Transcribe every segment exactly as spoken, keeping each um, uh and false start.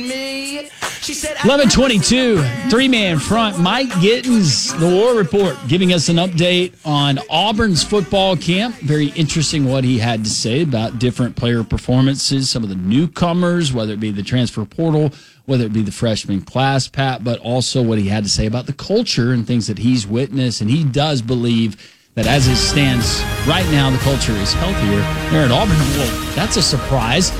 eleven twenty-two, three-man front. Mike Gittins, the War Report, giving us an update on Auburn's football camp. Very interesting what he had to say about different player performances, some of the newcomers, whether it be the transfer portal, whether it be the freshman class, Pat, but also what he had to say about the culture and things that he's witnessed. And he does believe that as it stands right now, the culture is healthier there at Auburn. Well, that's a surprise.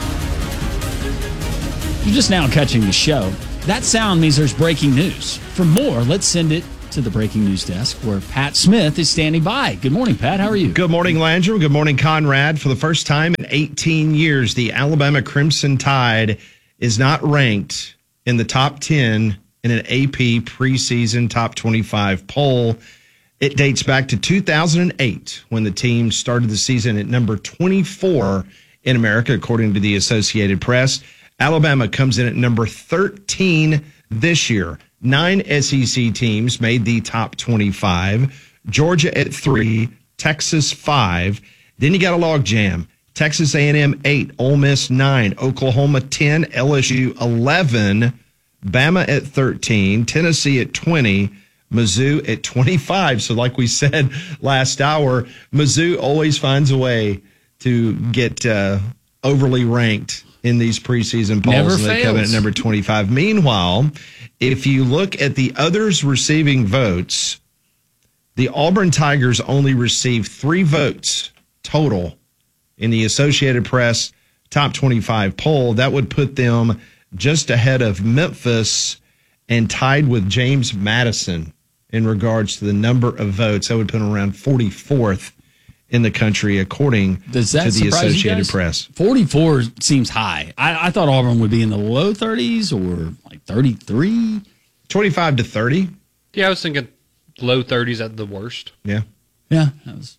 You're just now catching the show. That sound means there's breaking news. For more, let's send it to the breaking news desk where Pat Smith is standing by. Good morning, Pat. How are you? Good morning, Landrum. Good morning, Conrad. For the first time in eighteen years, the Alabama Crimson Tide is not ranked in the top ten in an A P preseason top twenty-five poll. It dates back to two thousand eight when the team started the season at number twenty-four in America, according to the Associated Press. Alabama comes in at number thirteen this year. Nine S E C teams made the top twenty-five. Georgia at three, Texas five. Then you got a log jam. Texas A and M eight, Ole Miss nine, Oklahoma ten, L S U eleven, Bama at thirteen, Tennessee at twenty, Mizzou at twenty-five. So like we said last hour, Mizzou always finds a way to get uh, overly ranked in these preseason polls. Never and they come in at number twenty-five. Meanwhile, if you look at the others receiving votes, the Auburn Tigers only received three votes total in the Associated Press top twenty-five poll. That would put them just ahead of Memphis and tied with James Madison in regards to the number of votes. That would put them around forty-fourth in the country, according Does that to the surprise you Associated guys? Press. forty-four seems high. I, I thought Auburn would be in the low thirties or like thirty-three. twenty-five to thirty. Yeah, I was thinking low thirties at the worst. Yeah. Yeah. That was.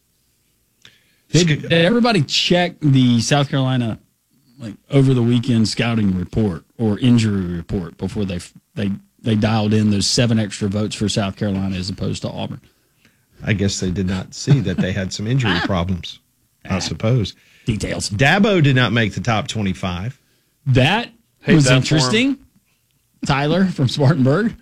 Did, did everybody check the South Carolina like over the weekend scouting report or injury report before they they they dialed in those seven extra votes for South Carolina as opposed to Auburn? I guess they did not see that they had some injury problems, I suppose. Details. Dabo did not make the top twenty-five. That Hate was that for interesting. Tyler from Spartanburg.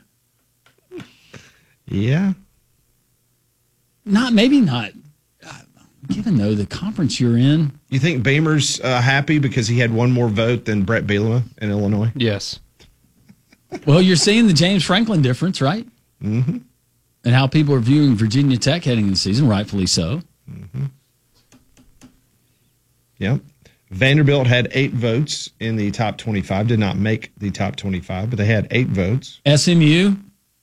Yeah. Not, maybe not. Uh, given, though, the conference you're in. You think Beamer's uh, happy because he had one more vote than Brett Bielema in Illinois? Yes. Well, you're seeing the James Franklin difference, right? Mm-hmm. And how people are viewing Virginia Tech heading into the season, rightfully so. Mm-hmm. Yep. Vanderbilt had eight votes in the top twenty-five, did not make the top twenty-five, but they had eight votes. S M U,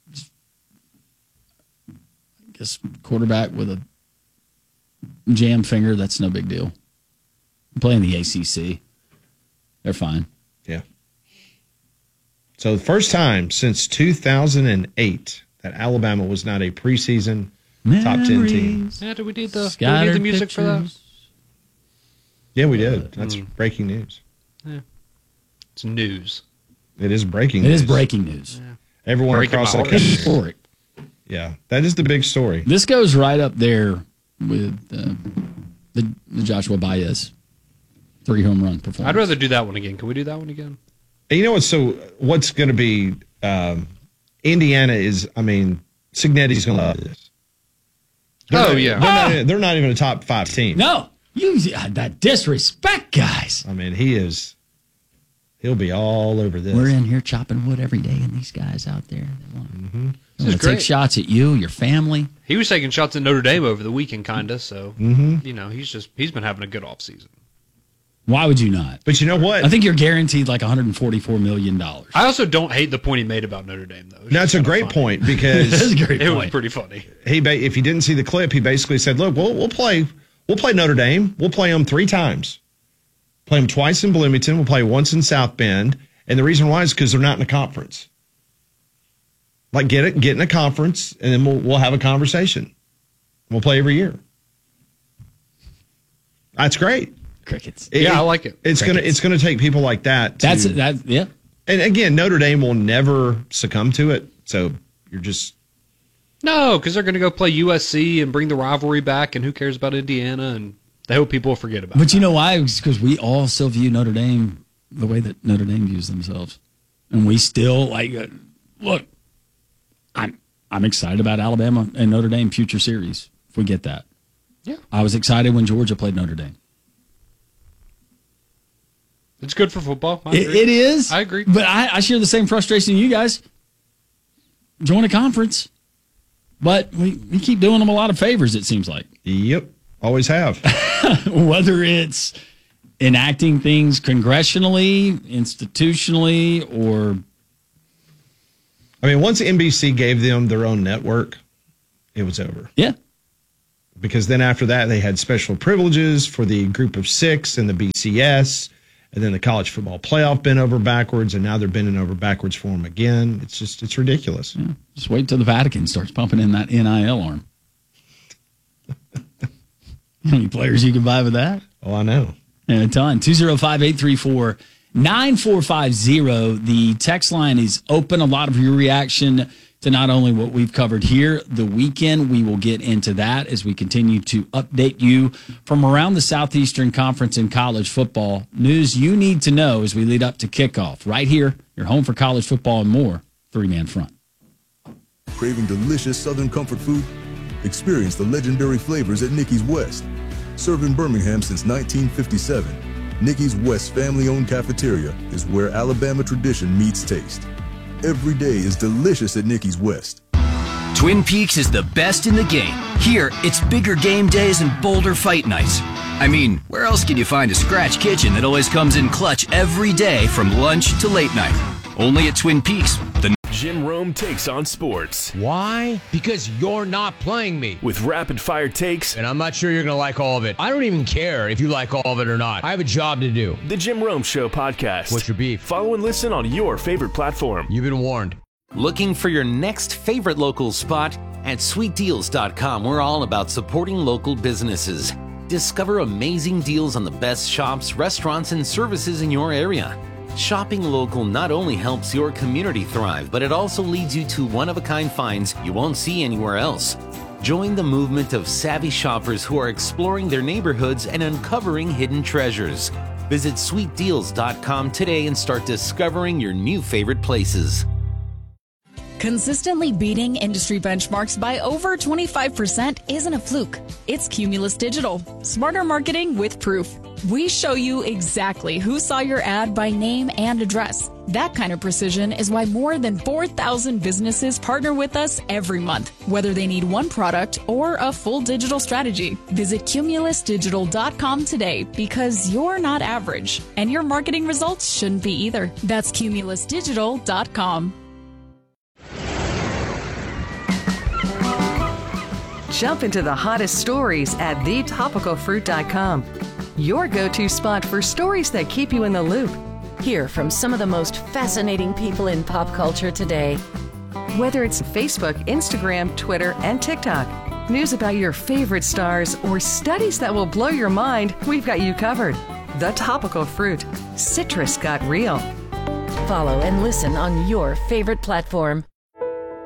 I guess quarterback with a jam finger, that's no big deal. Playing the A C C, they're fine. Yeah. So the first time since two thousand eight that Alabama was not a preseason top ten team. Yeah, do we need the, do we need the music for that? Yeah, we did. That's mm. breaking news. Yeah. It's news. It is breaking It news. is breaking news. Yeah. Everyone Breaking across the my country. Historic. Yeah, that is the big story. This goes right up there with uh, the, the Joshua Baez three home run performance. I'd rather do that one again. Can we do that one again? And you know what's so? What's going to be? Um, Indiana is. I mean, Cignetti's going to love this. They're Oh not, yeah, they're, not, they're not even a top five team. No, you that disrespect, guys. I mean, he is. He'll be all over this. We're in here chopping wood every day, and these guys out there they want, Mm-hmm. they want to take shots at you, your family. He was taking shots at Notre Dame over the weekend, kinda. So Mm-hmm. you know, he's just he's been having a good offseason. Why would you not? But you know what? I think you're guaranteed like one hundred forty-four million dollars. I also don't hate the point he made about Notre Dame, though. That's a great funny. point because That's a great It point. was pretty funny. he. Ba- if you didn't see the clip, he basically said, "Look, we'll we'll play we'll play Notre Dame. We'll play them three times. Play them twice in Bloomington. We'll play once in South Bend. And the reason why is because they're not in a conference. Like get it, get in a conference, and then we'll we'll have a conversation. We'll play every year. That's great. Crickets. It- Yeah, I like it. It's Crickets. gonna it's gonna take people like that. To, That's that. Yeah. And again, Notre Dame will never succumb to it. So you're just No, because they're going to go play U S C and bring the rivalry back, and who cares about Indiana? And they hope people will forget about it. But you know why? Because we all still view Notre Dame the way that Notre Dame views themselves. And we still, like, uh, look, I'm I'm excited about Alabama and Notre Dame future series if we get that. Yeah. I was excited when Georgia played Notre Dame. It's good for football. I It, agree. it is. I agree. But I, I share the same frustration you guys. Join a conference. But we, we keep doing them a lot of favors, it seems like. Yep. Always have. Whether it's enacting things congressionally, institutionally, or... I mean, once N B C gave them their own network, it was over. Yeah. Because then after that, they had special privileges for the group of six and the B C S, and then the college football playoff bent over backwards, and now they're bending over backwards for them again. It's just, it's ridiculous. Yeah. Just wait till the Vatican starts pumping in that N I L arm. How many players you can buy with that? Oh, I know. Yeah, a ton. two oh five, eight three four, nine four five zero. The text line is open. A lot of your reaction to not only what we've covered here the weekend. We will get into that as we continue to update you from around the Southeastern Conference in college football. News you need to know as we lead up to kickoff. Right here, your home for college football and more. Three-man front. Craving delicious Southern comfort food? Experience the legendary flavors at Nicky's West. Served in Birmingham since nineteen fifty-seven, Nicky's West family-owned cafeteria is where Alabama tradition meets taste. Every day is delicious at Nicky's West. Twin Peaks is the best in the game. Here, it's bigger game days and bolder fight nights. I mean, where else can you find a scratch kitchen that always comes in clutch every day from lunch to late night? Only at Twin Peaks. The Jim Rome takes on sports Why? Because you're not playing me. with rapid fire takes. And I'm not sure you're going to like all of it. I don't even care if you like all of it or not. I have a job to do. The Jim Rome Show podcast. What's your beef? Follow and listen on your favorite platform. You've been warned. Looking for your next favorite local spot? At sweet deals dot com, we're all about supporting local businesses. Discover amazing deals on the best shops, restaurants, and services in your area. Shopping local not only helps your community thrive, but it also leads you to one-of-a-kind finds you won't see anywhere else. Join the movement of savvy shoppers who are exploring their neighborhoods and uncovering hidden treasures. Visit sweet deals dot com today and start discovering your new favorite places. Consistently beating industry benchmarks by over twenty-five percent isn't a fluke. It's Cumulus Digital. Smarter marketing with proof. We show you exactly who saw your ad by name and address. That kind of precision is why more than four thousand businesses partner with us every month, whether they need one product or a full digital strategy. Visit Cumulus Digital dot com today because you're not average, and your marketing results shouldn't be either. That's Cumulus Digital dot com. Jump into the hottest stories at the topical fruit dot com. Your go-to spot for stories that keep you in the loop. Hear from some of the most fascinating people in pop culture today. Whether it's Facebook, Instagram, Twitter, and TikTok, news about your favorite stars, or studies that will blow your mind, we've got you covered. The Topical Fruit. Citrus got real. Follow and listen on your favorite platform.